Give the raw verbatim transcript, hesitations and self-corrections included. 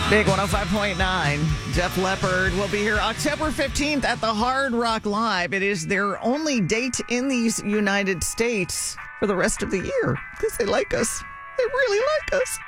Big one oh five point nine. Def Leppard will be here October fifteenth at the Hard Rock Live. It is their only date in the United States for the rest of the year because they like us. They really like us.